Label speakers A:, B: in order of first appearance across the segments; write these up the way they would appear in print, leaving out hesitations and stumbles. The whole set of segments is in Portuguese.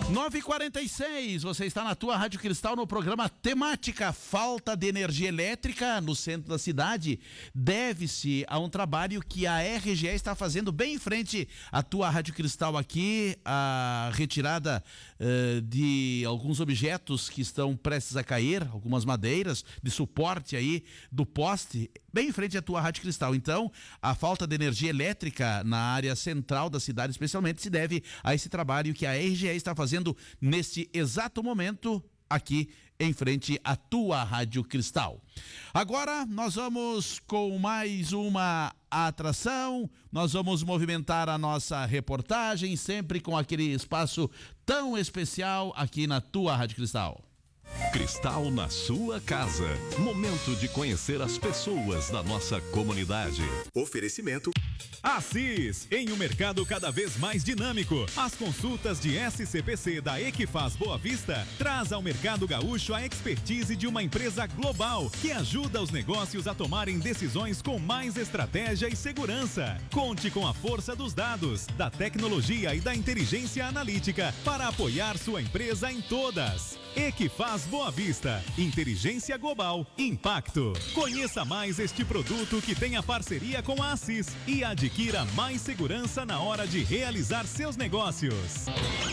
A: 9h46, você está na tua Rádio Cristal no programa Temática Falta de Energia Elétrica no centro da cidade. Deve-se a um trabalho que a RGE está fazendo bem em frente à tua Rádio Cristal aqui, a retirada de alguns objetos que estão prestes a cair, algumas madeiras de suporte aí do poste, bem em frente à tua Rádio Cristal. Então, a falta de energia elétrica na área central da cidade, especialmente, se deve a esse trabalho que a RGE está fazendo neste exato momento aqui em frente à tua Rádio Cristal. Agora nós vamos com mais uma atração, nós vamos movimentar a nossa reportagem, sempre com aquele espaço tão especial aqui na tua Rádio Cristal.
B: Cristal na sua casa. Momento de conhecer as pessoas da nossa comunidade.
C: Oferecimento
D: Assis, em um mercado cada vez mais dinâmico. As consultas de SCPC da Equifaz Boa Vista traz ao mercado gaúcho a expertise de uma empresa global que ajuda os negócios a tomarem decisões com mais estratégia e segurança. Conte com a força dos dados, da tecnologia e da inteligência analítica para apoiar sua empresa em todas. Equifaz Boa Vista, inteligência global, impacto. Conheça mais este produto que tem a parceria com a Assis e adquira mais segurança na hora de realizar seus negócios.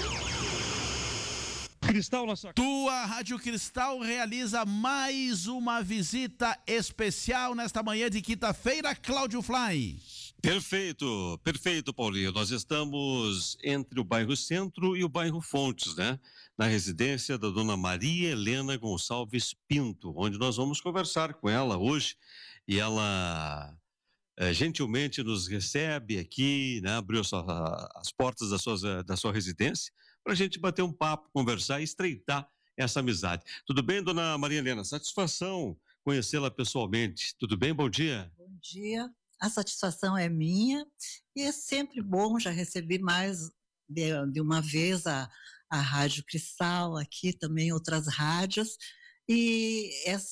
A: Cristal na sua... Tua Rádio Cristal realiza mais uma visita especial nesta manhã de quinta-feira, Cláudio Fly.
E: Perfeito, Paulinho. Nós estamos entre o bairro Centro e o bairro Fontes, né? Na residência da dona Maria Helena Gonçalves Pinto, onde nós vamos conversar com ela hoje. E ela gentilmente nos recebe aqui, né? Abriu as portas da sua residência para a gente bater um papo, conversar e estreitar essa amizade. Tudo bem, dona Maria Helena? Satisfação conhecê-la pessoalmente. Tudo bem? Bom dia.
F: Bom dia. A satisfação é minha e é sempre bom, já recebi mais de uma vez a Rádio Cristal, aqui também outras rádios, e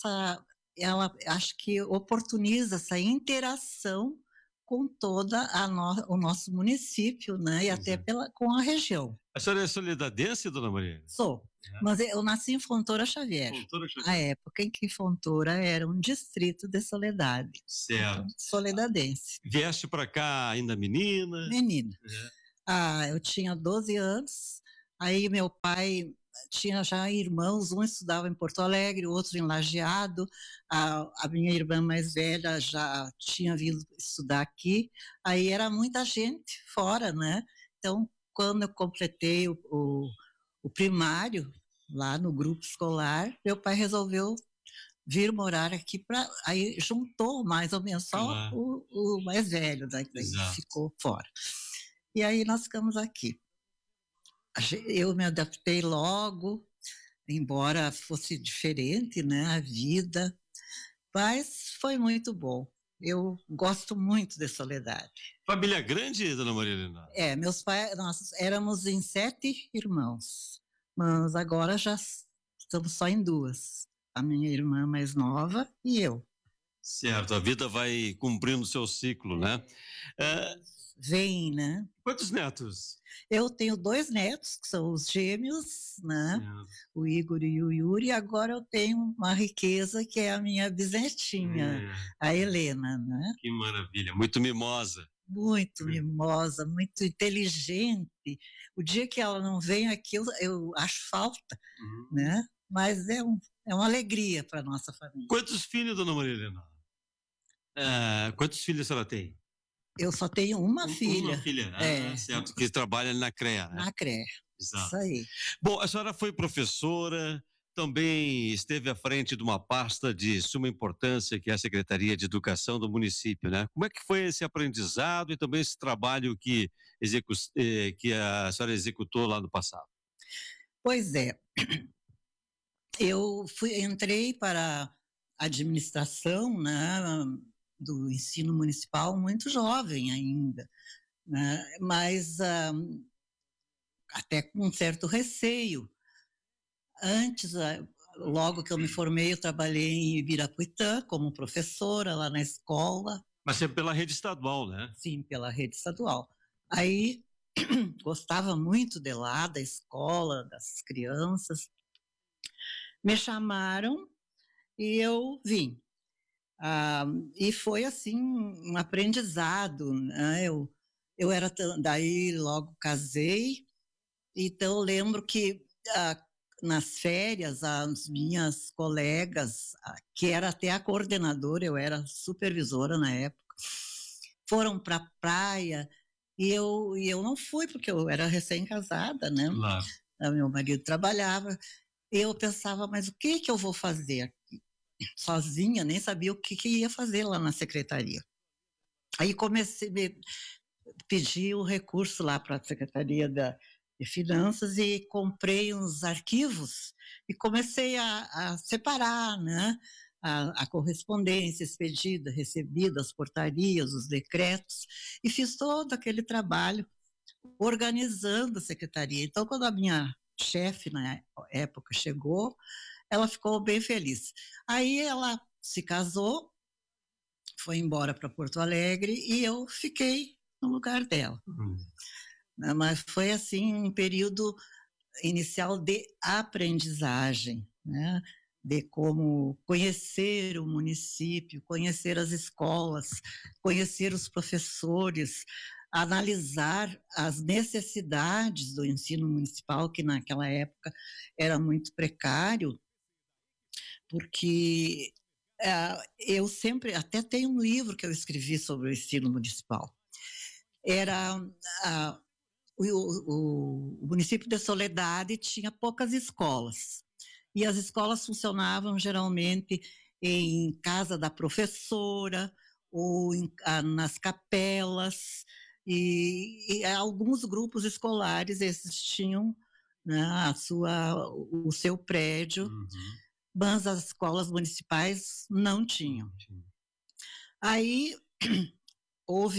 F: ela acho que oportuniza essa interação com toda o nosso município, né, e até com a região.
E: A senhora é solidadense, dona Maria?
F: Sou, mas eu nasci em Fontoura Xavier. A época em que Fontoura era um distrito de Soledade.
E: Certo.
F: Então, soledadense.
E: Vieste para cá ainda menina?
F: Menina. Eu tinha 12 anos, aí meu pai tinha já irmãos, um estudava em Porto Alegre, o outro em Lajeado, a minha irmã mais velha já tinha vindo estudar aqui, aí era muita gente fora, né? Então, quando eu completei o primário, lá no grupo escolar, meu pai resolveu vir morar aqui, aí juntou mais ou menos só o mais velho, daí ficou fora. E aí nós ficamos aqui. Eu me adaptei logo, embora fosse diferente, né, a vida, mas foi muito bom. Eu gosto muito de Soledade.
E: Família grande, dona Maria Helena?
F: Meus pais, nós éramos em 7 irmãos, mas agora já estamos só em 2. A minha irmã mais nova e eu.
E: Certo, a vida vai cumprindo seu ciclo, né?
F: Vem, né?
E: Quantos netos?
F: Eu tenho 2 netos, que são os gêmeos, né? O Igor e o Yuri, e agora eu tenho uma riqueza que é a minha bisnetinha, a Helena, né?
E: Que maravilha, muito mimosa.
F: Muito mimosa, muito inteligente. O dia que ela não vem aqui, eu acho falta, né? Mas é uma alegria para nossa família.
E: Quantos filhos, dona Maria Helena? Quantos filhos ela tem?
F: Eu só tenho uma filha.
E: Uma filha, certo, que trabalha na CREA, né?
F: Na CREA,
E: exato.
F: Isso aí.
E: Bom, a senhora foi professora, também esteve à frente de uma pasta de suma importância, que é a Secretaria de Educação do município, né? Como é que foi esse aprendizado e também esse trabalho que a senhora executou lá no passado?
F: Pois é, eu entrei para a administração, né, do ensino municipal muito jovem ainda, né, mas até com um certo receio. Antes, logo que eu me formei, eu trabalhei em Ibirapuitã como professora lá na escola.
E: Mas sempre pela rede estadual, né?
F: Sim, pela rede estadual. Aí gostava muito de lá, da escola, das crianças. Me chamaram e eu vim. E foi assim um aprendizado, né? Eu era daí logo casei, então eu lembro que nas férias as minhas colegas, que era até a coordenadora, eu era supervisora na época, foram para a praia e eu não fui porque eu era recém-casada, né?
E: Claro.
F: Meu marido trabalhava. Eu pensava, mas o que eu vou fazer sozinha? Nem sabia o que ia fazer lá na secretaria. Aí comecei a pedir o recurso lá para a Secretaria de Finanças e comprei uns arquivos e comecei a separar, né? A correspondência expedida, recebida, as portarias, os decretos, e fiz todo aquele trabalho organizando a secretaria. Então, quando a minha chefe, na época, chegou, ela ficou bem feliz. Aí ela se casou, foi embora para Porto Alegre e eu fiquei no lugar dela. Mas foi assim um período inicial de aprendizagem, né? De como conhecer o município, conhecer as escolas, conhecer os professores, analisar as necessidades do ensino municipal, que naquela época era muito precário, porque eu sempre, até tem um livro que eu escrevi sobre o ensino municipal, era o município de Soledade tinha poucas escolas, e as escolas funcionavam geralmente em casa da professora, ou nas capelas, e alguns grupos escolares, esses tinham, né, o seu prédio, mas as escolas municipais não tinham. Aí houve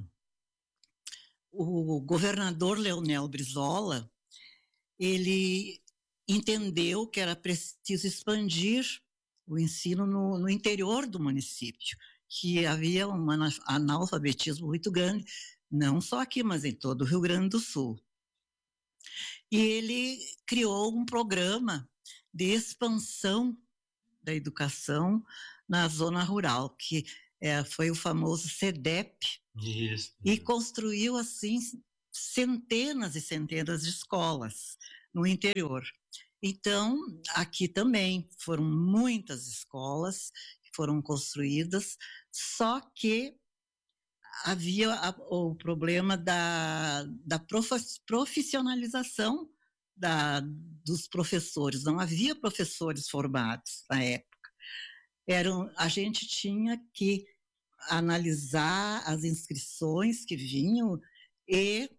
F: o governador Leonel Brizola, ele entendeu que era preciso expandir o ensino no interior do município, que havia um analfabetismo muito grande, não só aqui, mas em todo o Rio Grande do Sul. E ele criou um programa de expansão da educação na zona rural, que foi o famoso CEDEP, e construiu, assim, centenas e centenas de escolas no interior. Então, aqui também foram muitas escolas que foram construídas, só que havia o problema da profissionalização dos professores. Não havia professores formados na época. A gente tinha que analisar as inscrições que vinham e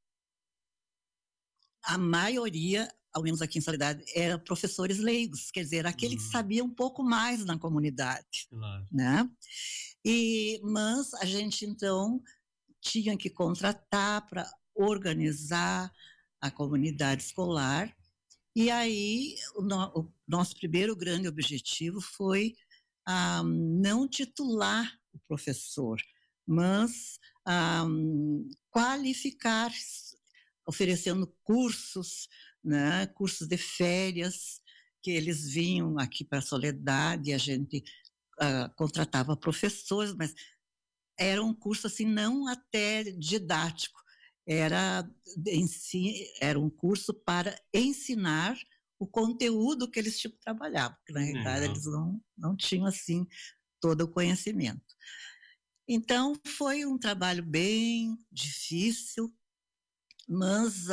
F: a maioria, ao menos aqui em Soledade, eram professores leigos, quer dizer, aqueles que sabiam um pouco mais na comunidade, né? Mas a gente, então, tinha que contratar para organizar a comunidade escolar, e aí o nosso primeiro grande objetivo foi não titular o professor, mas qualificar, oferecendo cursos, né, cursos de férias, que eles vinham aqui para a Soledade, a gente contratava professores, mas era um curso assim, não até didático, era um curso para ensinar o conteúdo que eles tinham que trabalhar, porque na realidade eles não tinham assim todo o conhecimento. Então foi um trabalho bem difícil, mas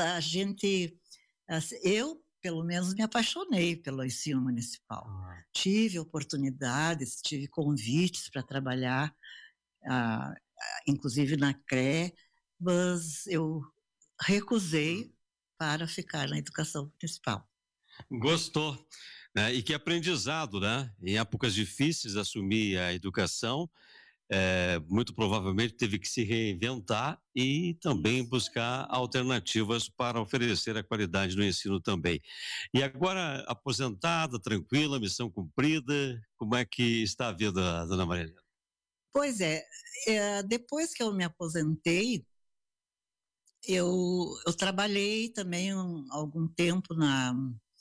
F: eu pelo menos me apaixonei pelo ensino municipal. Tive oportunidades, tive convites para trabalhar, inclusive na CRE, mas eu recusei para ficar na educação municipal.
E: Gostou, né? E que aprendizado, né? Em épocas difíceis, assumir a educação, muito provavelmente teve que se reinventar e também buscar alternativas para oferecer a qualidade do ensino também. E agora, aposentada, tranquila, missão cumprida, como é que está a vida, dona Maria Helena?
F: Pois depois que eu me aposentei, Eu trabalhei também algum tempo na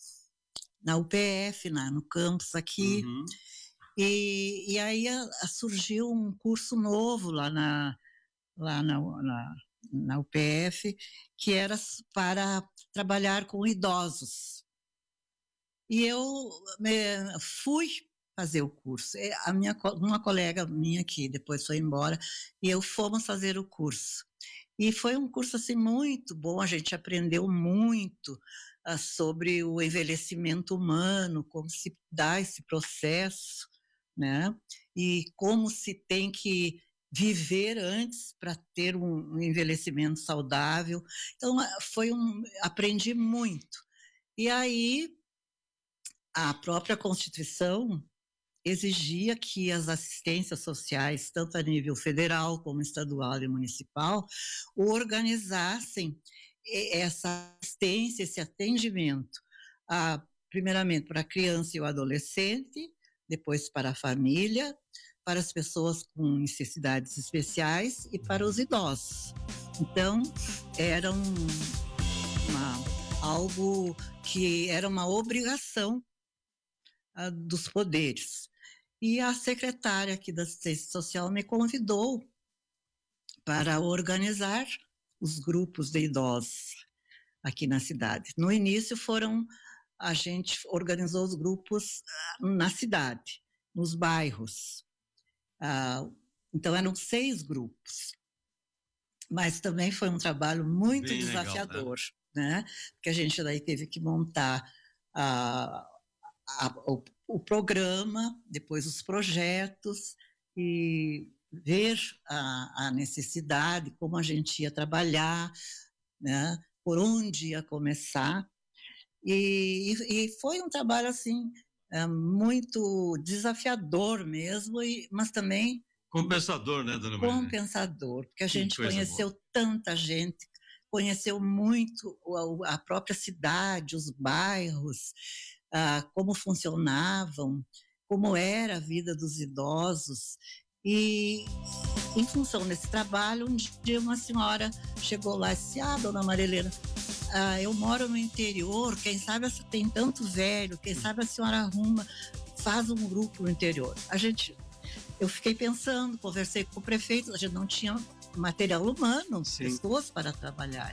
F: UPF, no campus aqui, e aí surgiu um curso novo lá na UPF, que era para trabalhar com idosos. E eu fui fazer o curso. Uma colega minha que depois foi embora, e eu fomos fazer o curso. E foi um curso assim muito bom, a gente aprendeu muito sobre o envelhecimento humano, como se dá esse processo, né? E como se tem que viver antes para ter um envelhecimento saudável. Então, aprendi muito. E aí, a própria Constituição exigia que as assistências sociais, tanto a nível federal como estadual e municipal, organizassem essa assistência, esse atendimento, primeiramente para a criança e o adolescente, depois para a família, para as pessoas com necessidades especiais e para os idosos. Então, era algo que era uma obrigação dos poderes. E a secretária aqui da Assistência Social me convidou para organizar os grupos de idosos aqui na cidade. No início a gente organizou os grupos na cidade, nos bairros. Então eram 6 grupos. Mas também foi um trabalho muito bem desafiador, legal, né? Porque a gente daí teve que montar o programa, depois os projetos e ver a necessidade, como a gente ia trabalhar, né? Por onde ia começar. E foi um trabalho assim muito desafiador mesmo, mas também
E: compensador, né, dona Maria?
F: Compensador, porque a gente conheceu tanta gente, conheceu muito a própria cidade, os bairros, como funcionavam, como era a vida dos idosos. E, em função desse trabalho, um dia uma senhora chegou lá e disse: dona Maria Helena, eu moro no interior, quem sabe tem tanto velho, quem sabe a senhora faz um grupo no interior. Eu fiquei pensando, conversei com o prefeito, a gente não tinha material humano, pessoas para trabalhar.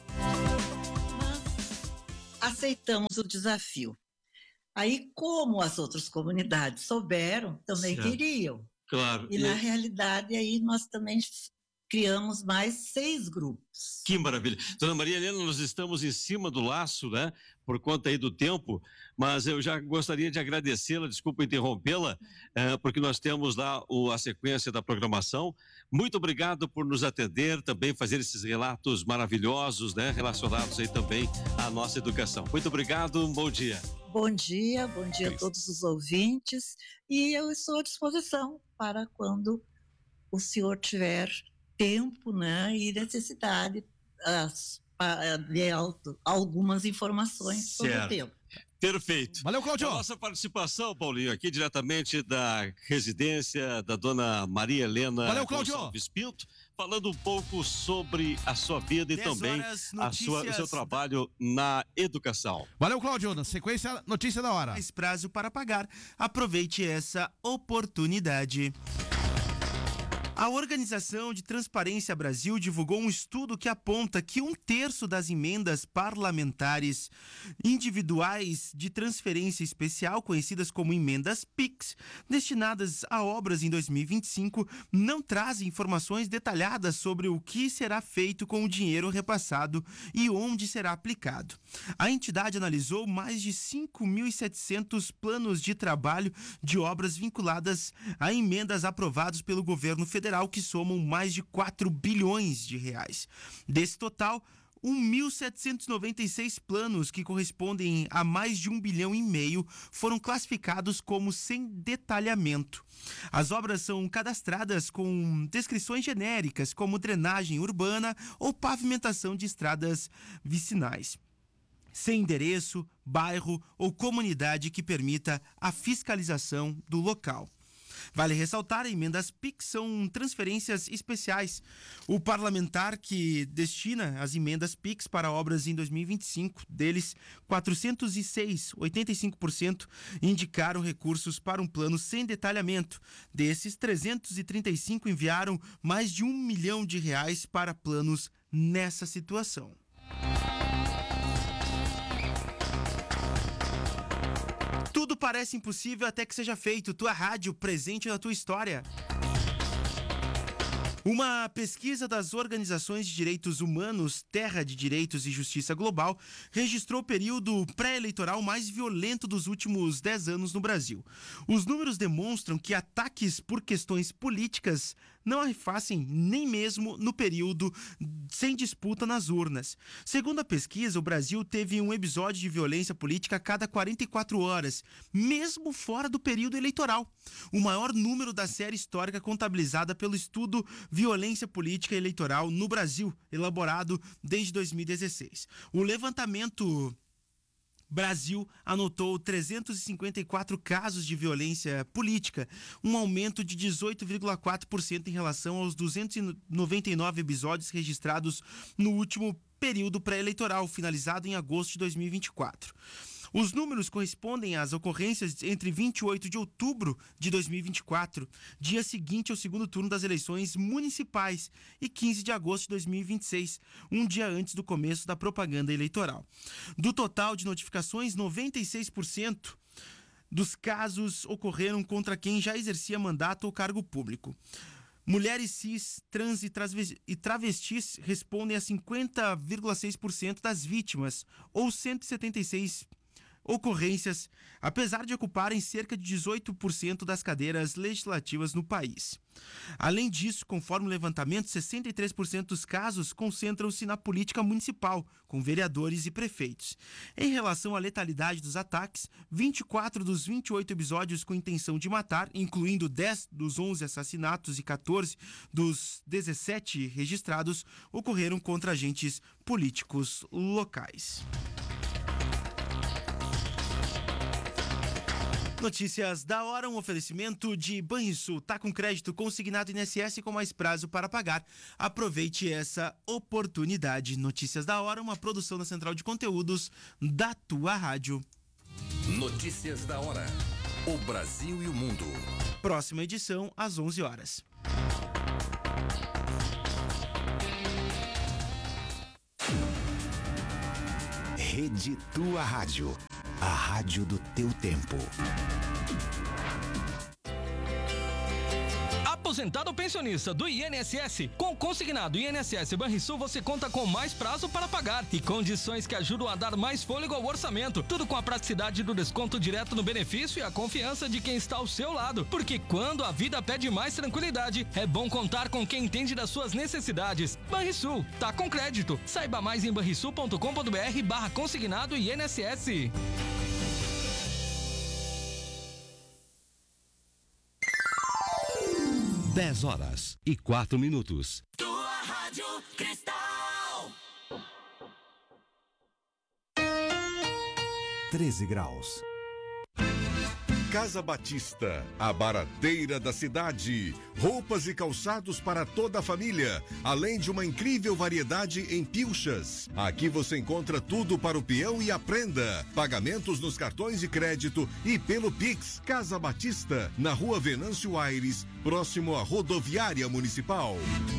F: Mas aceitamos o desafio. Aí, como as outras comunidades souberam, também queriam.
E: Claro.
F: E na realidade, aí nós também criamos mais 6 grupos.
E: Que maravilha. Dona Maria Helena, nós estamos em cima do laço, né? Por conta aí do tempo, mas eu já gostaria de agradecê-la, desculpa interrompê-la, porque nós temos lá a sequência da programação. Muito obrigado por nos atender, também fazer esses relatos maravilhosos, né? Relacionados aí também à nossa educação. Muito obrigado, bom dia.
F: Bom dia a todos os ouvintes, e eu estou à disposição para quando o senhor tiver tempo, né, e necessidade de algumas informações sobre o tempo.
E: Perfeito.
A: Valeu, Cláudio.
E: A nossa participação, Paulinho, aqui diretamente da residência da dona Maria Helena Gonçalves Pinto, falando um pouco sobre a sua vida e também o seu trabalho na educação.
A: Valeu, Cláudio. Na sequência, notícia da hora.
C: Mais prazo para pagar. Aproveite essa oportunidade. A Organização de Transparência Brasil divulgou um estudo que aponta que 1/3 das emendas parlamentares individuais de transferência especial, conhecidas como emendas PIX, destinadas a obras em 2025, não trazem informações detalhadas sobre o que será feito com o dinheiro repassado e onde será aplicado. A entidade analisou mais de 5.700 planos de trabalho de obras vinculadas a emendas aprovados pelo governo federal, que somam mais de 4 bilhões de reais. Desse total, 1.796 planos, que correspondem a mais de 1,5 bilhão, foram classificados como sem detalhamento. As obras são cadastradas com descrições genéricas, como drenagem urbana ou pavimentação de estradas vicinais, sem endereço, bairro ou comunidade que permita a fiscalização do local. Vale ressaltar, emendas PIX são transferências especiais. O parlamentar que destina as emendas PIX para obras em 2025, deles 406, 85%, indicaram recursos para um plano sem detalhamento. Desses, 335 enviaram mais de R$1 milhão para planos nessa situação. Tudo parece impossível até que seja feito. Tua rádio presente na tua história. Uma pesquisa das organizações de direitos humanos, Terra de Direitos e Justiça Global, registrou o período pré-eleitoral mais violento dos últimos 10 anos no Brasil. Os números demonstram que ataques por questões políticas não arrefacem nem mesmo no período sem disputa nas urnas. Segundo a pesquisa, o Brasil teve um episódio de violência política a cada 44 horas, mesmo fora do período eleitoral. O maior número da série histórica contabilizada pelo estudo Violência Política Eleitoral no Brasil, elaborado desde 2016. O levantamento Brasil anotou 354 casos de violência política, um aumento de 18,4% em relação aos 299 episódios registrados no último período pré-eleitoral, finalizado em agosto de 2024. Os números correspondem às ocorrências entre 28 de outubro de 2024, dia seguinte ao segundo turno das eleições municipais, e 15 de agosto de 2026, um dia antes do começo da propaganda eleitoral. Do total de notificações, 96% dos casos ocorreram contra quem já exercia mandato ou cargo público. Mulheres cis, trans e travestis respondem a 50,6% das vítimas, ou 176 ocorrências, apesar de ocuparem cerca de 18% das cadeiras legislativas no país. Além disso, conforme o levantamento, 63% dos casos concentram-se na política municipal, com vereadores e prefeitos. Em relação à letalidade dos ataques, 24 dos 28 episódios com intenção de matar, incluindo 10 dos 11 assassinatos e 14 dos 17 registrados, ocorreram contra agentes políticos locais. Notícias da hora, um oferecimento de Banrisul. Tá com crédito consignado INSS com mais prazo para pagar. Aproveite essa oportunidade. Notícias da hora, uma produção da Central de Conteúdos da tua rádio.
B: Notícias da hora. O Brasil e o mundo.
C: Próxima edição às 11 horas.
G: Rede Tua Rádio. A rádio do teu tempo.
H: Aposentado ou pensionista do INSS, com consignado INSS Banrisul você conta com mais prazo para pagar e condições que ajudam a dar mais fôlego ao orçamento. Tudo com a praticidade do desconto direto no benefício e a confiança de quem está ao seu lado. Porque quando a vida pede mais tranquilidade, é bom contar com quem entende das suas necessidades. Banrisul, tá com crédito. Saiba mais em banrisul.com.br/consignado INSS.
B: Dez horas e 4 minutos.
I: Tua Rádio Cristal.
G: 13 graus.
J: Casa Batista, a barateira da cidade. Roupas e calçados para toda a família, além de uma incrível variedade em pilchas. Aqui você encontra tudo para o peão e a prenda. Pagamentos nos cartões de crédito e pelo Pix. Casa Batista, na Rua Venâncio Aires, próximo à Rodoviária Municipal.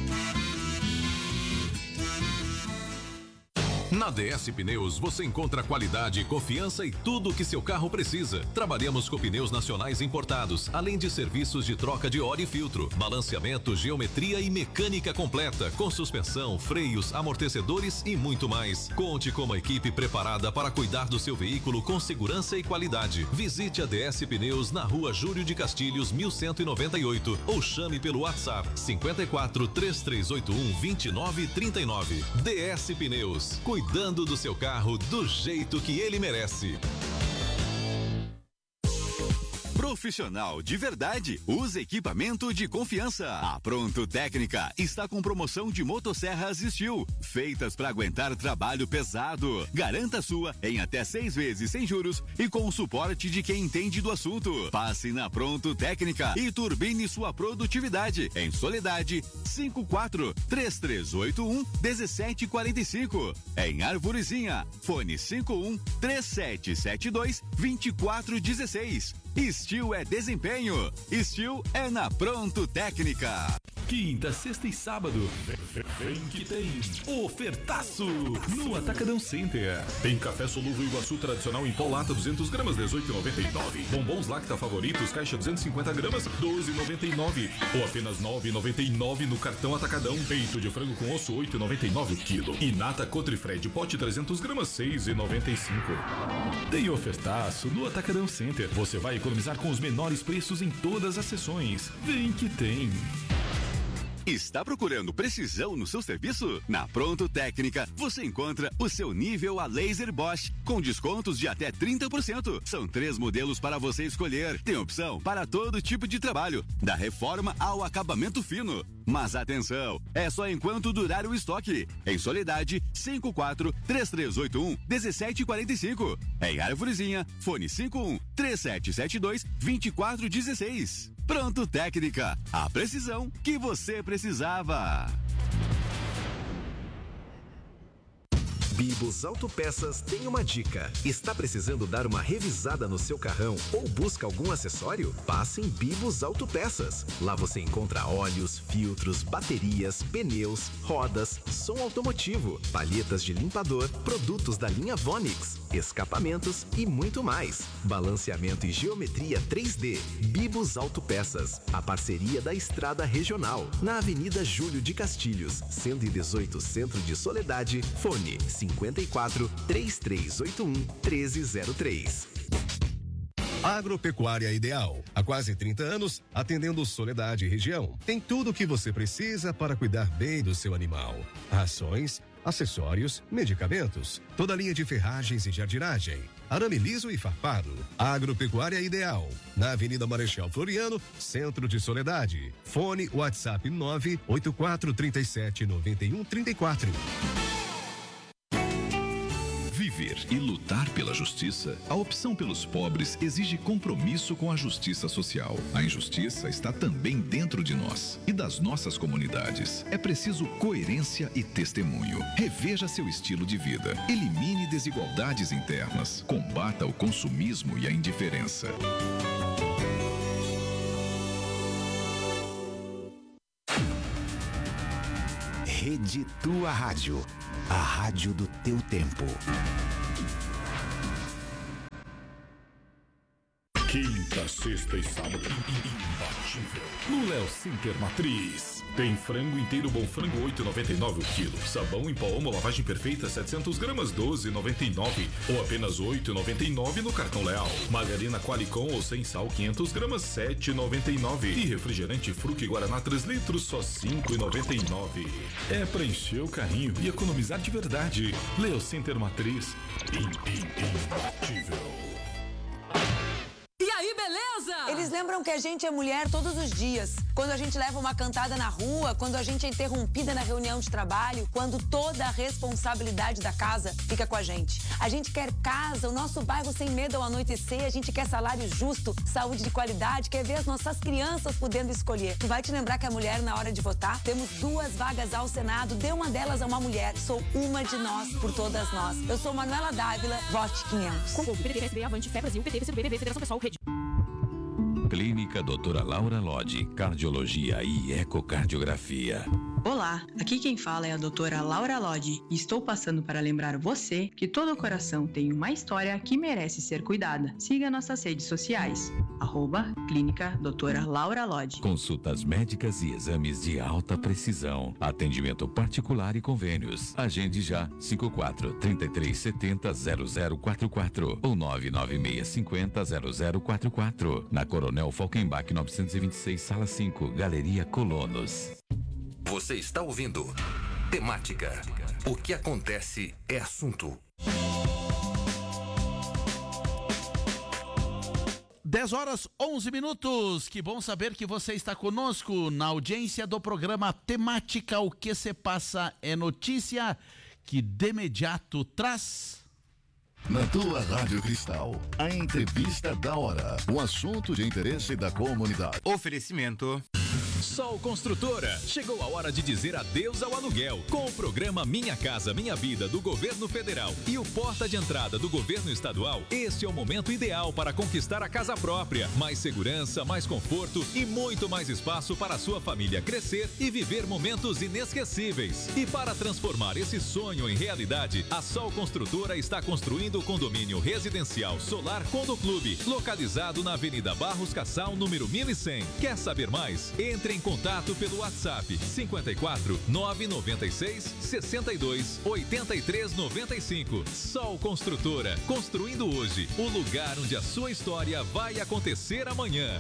B: Na DS Pneus você encontra qualidade, confiança e tudo o que seu carro precisa. Trabalhamos com pneus nacionais importados, além de serviços de troca de óleo e filtro, balanceamento, geometria e mecânica completa, com suspensão, freios, amortecedores e muito mais. Conte com uma equipe preparada para cuidar do seu veículo com segurança e qualidade. Visite a DS Pneus na Rua Júlio de Castilhos, 1198 ou chame pelo WhatsApp 54 3381 2939. DS Pneus. Cuidando do seu carro do jeito que ele merece.
K: profissional de verdade, usa equipamento de confiança. A Pronto Técnica está com promoção de motosserras Steel, feitas para aguentar trabalho pesado. Garanta a sua em até 6 vezes sem juros e com o suporte de quem entende do assunto. Passe na Pronto Técnica e turbine sua produtividade em Soledade 54-3381-1745. Em Arvorezinha, fone 51-3772-2416. Steel é desempenho. Steel é na Pronto Técnica.
L: Quinta, sexta e sábado, vem que tem ofertaço no Atacadão Center. Tem café solúvel Iguaçu tradicional em pó lata 200 gramas, 18,99. Bombons Lacta Favoritos, caixa 250 gramas, 12,99. Ou apenas 9,99 no cartão Atacadão. Peito de frango com osso, 8,99 o quilo. E nata Cotrifred, pote 300 gramas, 6,95. Tem ofertaço no Atacadão Center. Você vai economizar com os menores preços em todas as sessões. Vem que tem.
K: Está procurando precisão no seu serviço? Na Pronto Técnica, você encontra o seu nível a laser Bosch, com descontos de até 30%. São 3 modelos para você escolher. Tem opção para todo tipo de trabalho, da reforma ao acabamento fino. Mas atenção, é só enquanto durar o estoque. Em Soledade, 54-3381-1745. Em Arvorezinha, fone 51-3772-2416. Pronto Técnica, a precisão que você precisava.
M: Bibos Autopeças tem uma dica. Está precisando dar uma revisada no seu carrão ou busca algum acessório? Passe em Bibos Autopeças. Lá você encontra óleos, filtros, baterias, pneus, rodas, som automotivo, palhetas de limpador, produtos da linha Vonix, escapamentos e muito mais. Balanceamento e geometria 3D. Bibos Autopeças. A parceria da Estrada Regional. Na Avenida Júlio de Castilhos, 118, Centro de Soledade. Fone 54-3381-1303.
J: Agropecuária Ideal. Há quase 30 anos, atendendo Soledade e região. Tem tudo o que você precisa para cuidar bem do seu animal. Rações, acessórios, medicamentos, toda a linha de ferragens e jardinagem, arame liso e farpado. Agropecuária Ideal, na Avenida Marechal Floriano, Centro de Soledade. Fone WhatsApp 984379134.
N: Viver e lutar pela justiça, a opção pelos pobres exige compromisso com a justiça social. A injustiça está também dentro de nós e das nossas comunidades. É preciso coerência e testemunho. Reveja seu estilo de vida. Elimine desigualdades internas. Combata o consumismo e a indiferença.
G: Rede Tua Rádio. A rádio do teu tempo.
L: Quinta, sexta e sábado, imbatível. No Léo Center Matriz. Tem frango inteiro bom frango, 8,99 o quilo. Sabão em pó Omo, lavagem perfeita, 700 gramas, 12,99. Ou apenas 8,99 no cartão Leal. Margarina Qualicon ou sem sal, 500 gramas, 7,99. E refrigerante Fruc Guaraná 3 litros, só 5,99. É pra encher o carrinho e economizar de verdade. Léo Center Matriz. Imbatível.
O: E aí, beleza? Eles lembram que a gente é mulher todos os dias. Quando a gente leva uma cantada na rua, quando a gente é interrompida na reunião de trabalho, quando toda a responsabilidade da casa fica com a gente. A gente quer casa, o nosso bairro sem medo ao anoitecer, a gente quer salário justo, saúde de qualidade, quer ver as nossas crianças podendo escolher. Tu vai te lembrar que a mulher, na hora de votar, temos 2 vagas ao Senado, dê uma delas a uma mulher. Sou uma de nós, por todas nós. Eu sou Manuela Dávila, vote 500.
P: Com o PT, PSB, Avante, Fé Brasil, PT, PCdoB, PV, Federação Pessoal, Rede.
Q: Clínica Doutora Laura Lodi, Cardiologia e Ecocardiografia.
R: Olá, aqui quem fala é a doutora Laura Lodi e estou passando para lembrar você que todo coração tem uma história que merece ser cuidada. Siga nossas redes sociais, @Clínica Doutora Laura Lodi.
Q: Consultas médicas e exames de alta precisão. Atendimento particular e convênios. Agende já 54-3370-0044 ou 99650-0044. Na Coronel Falkenbach 926, Sala 5, Galeria Colonos.
S: Você está ouvindo Temática. O que acontece é assunto.
A: 10h11. Que bom saber que você está conosco na audiência do programa Temática. O que se passa é notícia que de imediato traz...
T: Na tua Rádio Cristal, a entrevista da hora. O assunto de interesse da comunidade.
D: Oferecimento. Sol Construtora. Chegou a hora de dizer adeus ao aluguel. Com o programa Minha Casa Minha Vida do Governo Federal e o Porta de Entrada do Governo Estadual, este é o momento ideal para conquistar a casa própria. Mais segurança, mais conforto e muito mais espaço para a sua família crescer e viver momentos inesquecíveis. E para transformar esse sonho em realidade, a Sol Construtora está construindo o condomínio residencial Solar Condo Clube, localizado na Avenida Barros Cassal, número 1100. Quer saber mais? Entre em contato pelo WhatsApp 54 996 62 83 95. Sol Construtora, construindo hoje o lugar onde a sua história vai acontecer amanhã.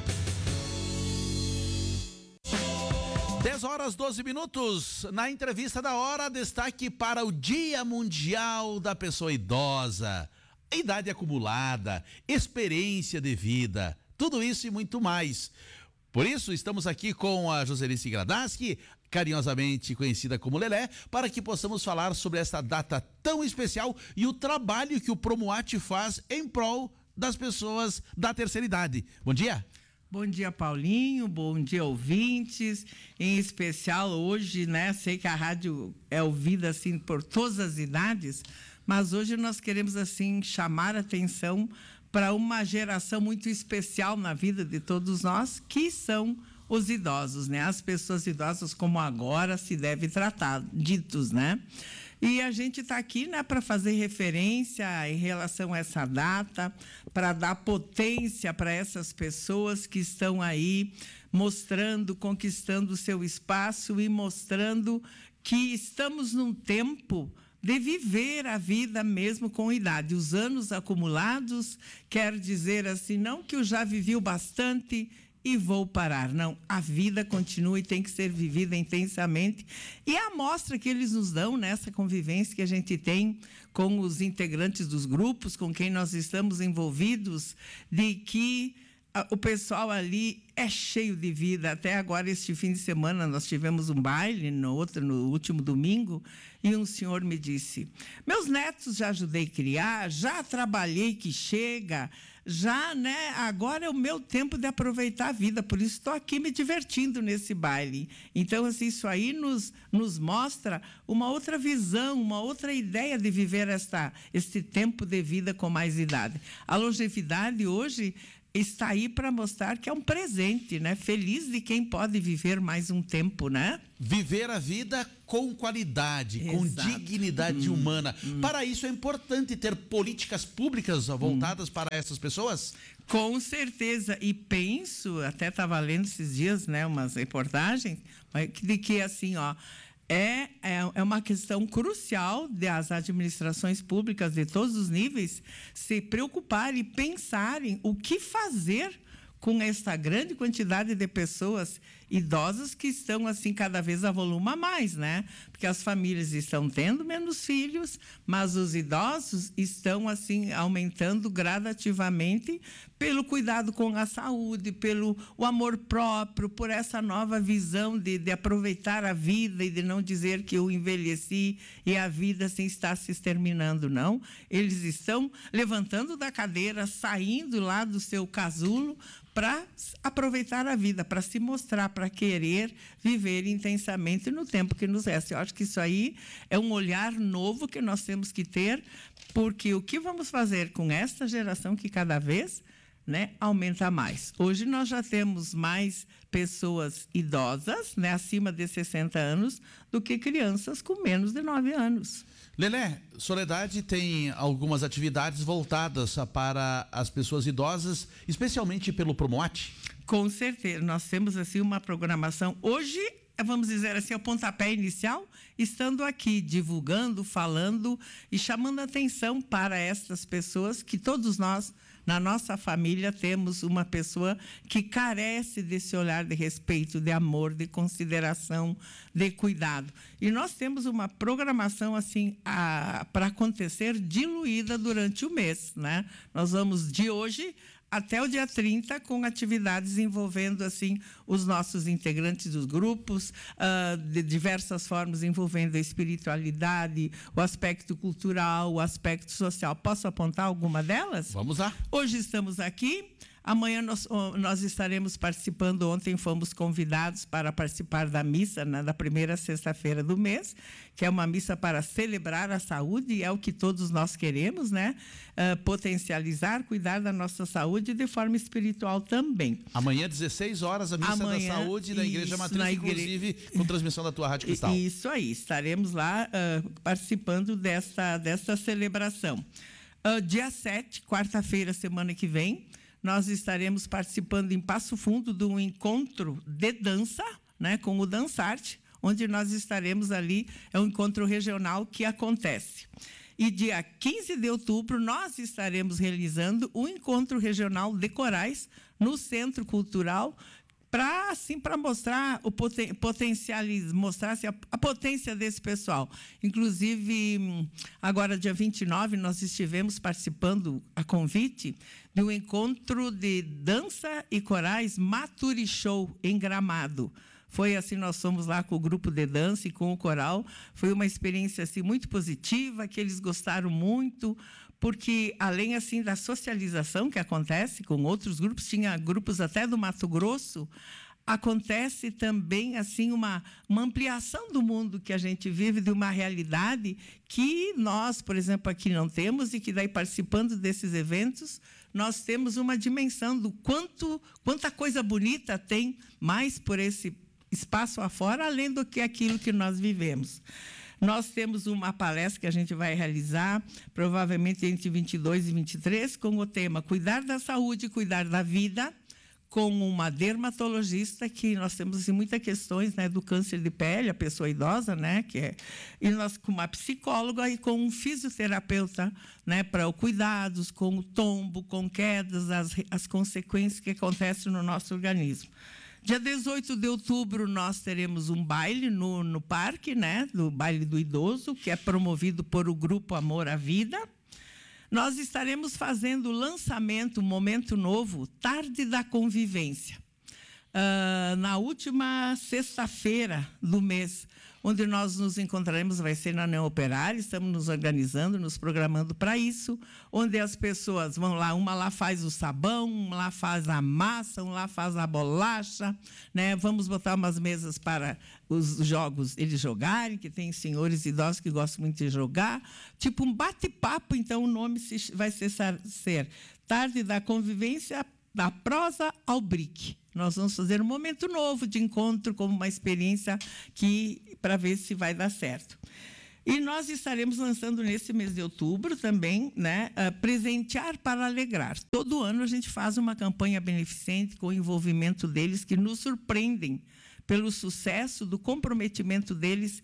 A: 10h12. Na entrevista da hora, destaque para o Dia Mundial da Pessoa Idosa. Idade acumulada, experiência de vida, tudo isso e muito mais. Por isso, estamos aqui com a Joselice Gradaski, carinhosamente conhecida como Lelé, para que possamos falar sobre essa data tão especial e o trabalho que o Promuat faz em prol das pessoas da terceira idade. Bom dia.
U: Bom dia, Paulinho. Bom dia, ouvintes. Em especial hoje, né? Sei que a rádio é ouvida assim por todas as idades, mas hoje nós queremos assim chamar a atenção para uma geração muito especial na vida de todos nós, que são os idosos, né? As pessoas idosas, como agora se deve tratar, ditos, né? E a gente está aqui, né, para fazer referência em relação a essa data, para dar potência para essas pessoas que estão aí mostrando, conquistando o seu espaço e mostrando que estamos num tempo de viver a vida mesmo com idade. Os anos acumulados quer dizer assim, não que eu já vivi o bastante e vou parar. Não, a vida continua e tem que ser vivida intensamente. E a amostra que eles nos dão nessa convivência que a gente tem com os integrantes dos grupos, com quem nós estamos envolvidos, de que o pessoal ali é cheio de vida. Até agora, este fim de semana, nós tivemos um baile, no último domingo, e um senhor me disse, meus netos já ajudei a criar, já trabalhei que chega, já, né, agora é o meu tempo de aproveitar a vida, por isso estou aqui me divertindo nesse baile. Então, assim, isso aí nos mostra uma outra visão, uma outra ideia de viver esse tempo de vida com mais idade. A longevidade hoje está aí para mostrar que é um presente, né? Feliz de quem pode viver mais um tempo, né?
A: Viver a vida com qualidade, com dignidade humana. Para isso é importante ter políticas públicas voltadas para essas pessoas?
U: Com certeza. E penso, até estava lendo esses dias, né, umas reportagens, de que assim, ó, é uma questão crucial das administrações públicas de todos os níveis se preocuparem e pensarem o que fazer com essa grande quantidade de pessoas idosas que estão, assim, cada vez avoluma mais, né? Porque as famílias estão tendo menos filhos, mas os idosos estão, assim, aumentando gradativamente pelo cuidado com a saúde, pelo o amor próprio, por essa nova visão de aproveitar a vida e de não dizer que eu envelheci e a vida, assim, está se exterminando, não. Eles estão levantando da cadeira, saindo lá do seu casulo para aproveitar a vida, para se mostrar, para querer viver intensamente no tempo que nos resta. Eu acho que isso aí é um olhar novo que nós temos que ter, porque o que vamos fazer com esta geração que cada vez, né, aumenta mais. Hoje nós já temos mais pessoas idosas, né, acima de 60 anos, do que crianças com menos de 9 anos.
A: Lelé, Soledade tem algumas atividades voltadas para as pessoas idosas, especialmente pelo Promuat?
U: Com certeza, nós temos assim uma programação. Hoje, vamos dizer assim, o pontapé inicial, estando aqui, divulgando, falando e chamando atenção para essas pessoas que todos nós, na nossa família, temos uma pessoa que carece desse olhar de respeito, de amor, de consideração, de cuidado. E nós temos uma programação assim para acontecer diluída durante o mês, né? Nós vamos de hoje até o dia 30, com atividades envolvendo assim os nossos integrantes dos grupos, de diversas formas, envolvendo a espiritualidade, o aspecto cultural, o aspecto social. Posso apontar alguma delas?
A: Vamos lá.
U: Hoje estamos aqui. Amanhã nós estaremos participando. Ontem fomos convidados para participar da missa, né, da primeira sexta-feira do mês, que é uma missa para celebrar a saúde, e é o que todos nós queremos, né? Potencializar, cuidar da nossa saúde de forma espiritual também.
A: Amanhã, 16 horas, a missa da saúde da Igreja Matriz, inclusive com transmissão da tua Rádio Cristal.
U: Isso aí, estaremos lá participando desta celebração. Dia 7, quarta-feira, semana que vem, nós estaremos participando em Passo Fundo de um encontro de dança, né, com o Dançarte, onde nós estaremos ali, é um encontro regional que acontece. E dia 15 de outubro, nós estaremos realizando um encontro regional de corais no Centro Cultural, para mostrar a potência desse pessoal. Inclusive, agora, dia 29, nós estivemos participando, a convite, de um encontro de dança e corais Maturi Show, em Gramado. Foi assim, nós fomos lá com o grupo de dança e com o coral. Foi uma experiência assim, muito positiva, que eles gostaram muito, porque, além assim da socialização que acontece com outros grupos, tinha grupos até do Mato Grosso, acontece também assim uma ampliação do mundo que a gente vive, de uma realidade que nós, por exemplo, aqui não temos, e que daí, participando desses eventos, nós temos uma dimensão do quanta coisa bonita tem mais por esse espaço afora, além do que aquilo que nós vivemos. Nós temos uma palestra que a gente vai realizar, provavelmente entre 22 e 23, com o tema Cuidar da Saúde, Cuidar da Vida, com uma dermatologista, que nós temos assim, muitas questões, né, do câncer de pele, a pessoa idosa, né, e nós com uma psicóloga e com um fisioterapeuta, né, para os cuidados com o tombo, com quedas, as consequências que acontecem no nosso organismo. Dia 18 de outubro, nós teremos um baile no parque, né, do baile do idoso, que é promovido por o Grupo Amor à Vida. Nós estaremos fazendo o lançamento, um momento novo, Tarde da Convivência, na última sexta-feira do mês, onde nós nos encontraremos, vai ser na União Operária, estamos nos organizando, nos programando para isso, onde as pessoas vão lá, uma lá faz o sabão, uma lá faz a massa, uma lá faz a bolacha, né? Vamos botar umas mesas para os jogos eles jogarem, que tem senhores idosos que gostam muito de jogar, tipo um bate-papo. Então o nome vai ser Tarde da Convivência, da prosa ao brick. Nós vamos fazer um momento novo de encontro, como uma experiência para ver se vai dar certo. E nós estaremos lançando nesse mês de outubro também, né, Presentear para Alegrar. Todo ano a gente faz uma campanha beneficente com o envolvimento deles, que nos surpreendem pelo sucesso do comprometimento deles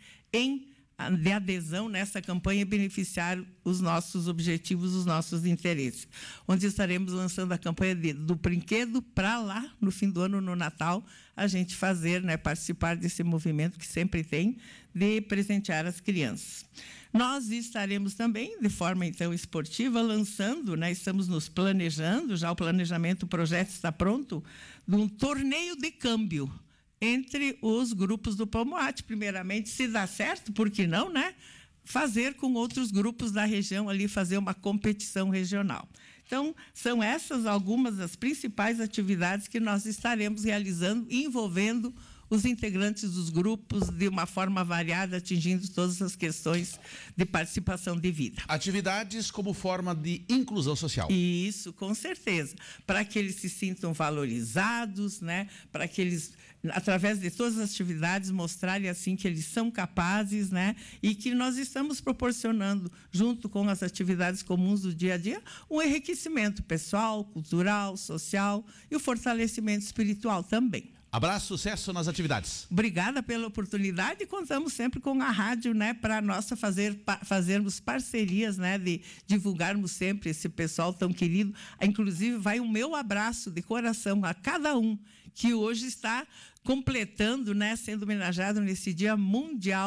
U: de adesão nessa campanha e beneficiar os nossos objetivos, os nossos interesses. Onde estaremos lançando a campanha do brinquedo para lá, no fim do ano, no Natal, a gente fazer, né, participar desse movimento que sempre tem de presentear as crianças. Nós estaremos também, de forma então esportiva, lançando, né, estamos nos planejando, já o planejamento, o projeto está pronto, de um torneio de câmbio entre os grupos do Palmoate. Primeiramente, se dá certo, por que não, né? Fazer com outros grupos da região ali, fazer uma competição regional. Então, são essas algumas das principais atividades que nós estaremos realizando, envolvendo os integrantes dos grupos de uma forma variada, atingindo todas as questões de participação de vida.
A: Atividades como forma de inclusão social.
U: Isso, com certeza. Para que eles se sintam valorizados, né? Para que eles, através de todas as atividades, mostrarem assim que eles são capazes, né? E que nós estamos proporcionando, junto com as atividades comuns do dia a dia, um enriquecimento pessoal, cultural, social e o fortalecimento espiritual também.
A: Abraço, sucesso nas atividades.
U: Obrigada pela oportunidade, e contamos sempre com a rádio, né, para fazermos parcerias, né, de divulgarmos sempre esse pessoal tão querido. Inclusive, vai o meu abraço de coração a cada um que hoje está completando, né, sendo homenageado nesse Dia Mundial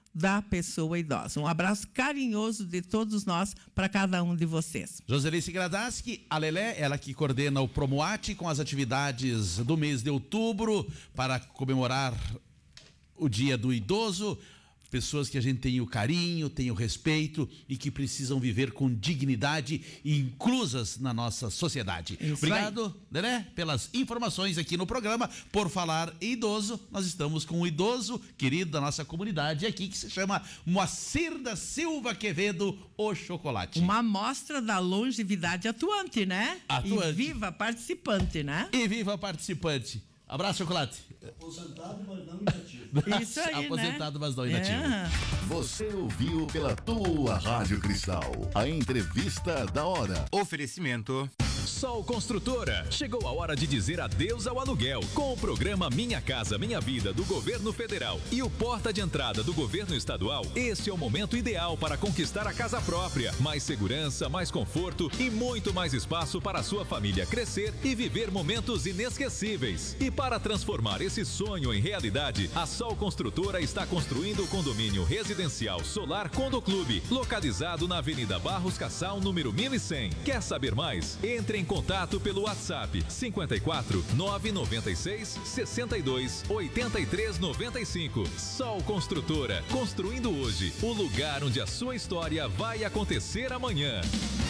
U: da pessoa idosa. Um abraço carinhoso de todos nós para cada um de vocês.
A: Joselice Gradaski, a Lelé, ela que coordena o Promoate com as atividades do mês de outubro para comemorar o Dia do Idoso. Pessoas que a gente tem o carinho, tem o respeito e que precisam viver com dignidade e inclusas na nossa sociedade.
U: Isso.
A: Obrigado, Lelé, pelas informações aqui no programa. Por falar em idoso, nós estamos com um idoso querido da nossa comunidade aqui que se chama Moacir da Silva Quevedo, o Chocolate.
U: Uma amostra da longevidade atuante, né?
A: Atuante.
U: E viva participante, né?
A: E viva participante. Abraço, Chocolate.
T: Aposentado, mas não inativo.
U: Isso aí,
A: aposentado,
U: né?
A: mas não inativo.
T: Você ouviu pela tua Rádio Cristal a entrevista da hora.
D: Oferecimento Sol Construtora. Chegou a hora de dizer adeus ao aluguel. Com o programa Minha Casa Minha Vida do Governo Federal e o Porta de Entrada do Governo Estadual, este é o momento ideal para conquistar a casa própria. Mais segurança, mais conforto e muito mais espaço para a sua família crescer e viver momentos inesquecíveis. E para transformar esse sonho em realidade, a Sol Construtora está construindo o condomínio residencial Solar Condo Clube, localizado na Avenida Barros Cassal, número 1100. Quer saber mais? Entre em contato pelo WhatsApp 54 996 62 83 95. Sol Construtora, construindo hoje o lugar onde a sua história vai acontecer amanhã.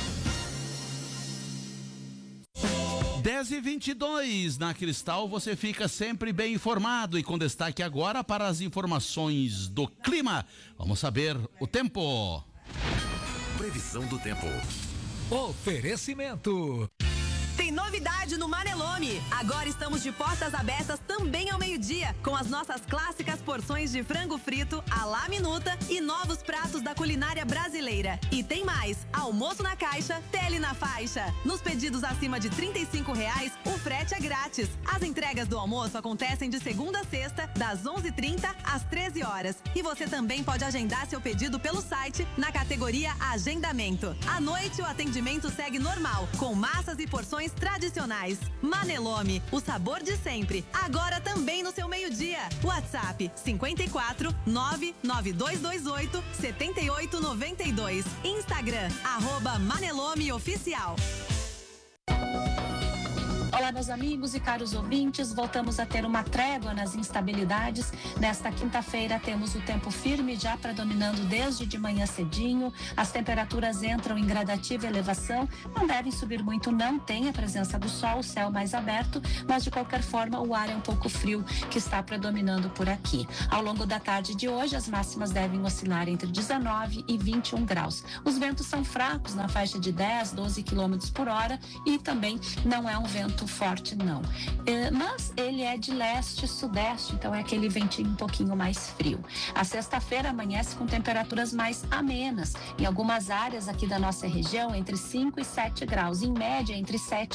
A: 10h22 na Cristal, você fica sempre bem informado e com destaque agora para as informações do clima. Vamos saber o tempo.
S: Previsão do tempo.
F: Oferecimento.
V: Tem novidade no Manelome. Agora estamos de portas abertas também ao meio-dia, com as nossas clássicas porções de frango frito à la minuta e novos pratos da culinária brasileira. E tem mais, almoço na caixa, tele na faixa. Nos pedidos acima de R$35, o frete é grátis. As entregas do almoço acontecem de segunda a sexta, das 11h30 às 13 horas. E você também pode agendar seu pedido pelo site, na categoria Agendamento. À noite, o atendimento segue normal, com massas e porções tradicionais. Manelome, o sabor de sempre. Agora também no seu meio-dia. WhatsApp 54 99228 7892. Instagram @Manelome Oficial.
W: Olá, meus amigos e caros ouvintes, voltamos a ter uma trégua nas instabilidades. Nesta quinta-feira temos o tempo firme já predominando desde de manhã cedinho. As temperaturas entram em gradativa elevação, não devem subir muito, não tem a presença do sol, o céu mais aberto, mas de qualquer forma o ar é um pouco frio que está predominando por aqui. Ao longo da tarde de hoje, as máximas devem oscilar entre 19 e 21 graus. Os ventos são fracos na faixa de 10, 12 km por hora e também não é um vento forte, não. Mas ele é de leste-sudeste, então é aquele ventinho um pouquinho mais frio. A sexta-feira amanhece com temperaturas mais amenas. Em algumas áreas aqui da nossa região, entre 5 e 7 graus. Em média, entre 7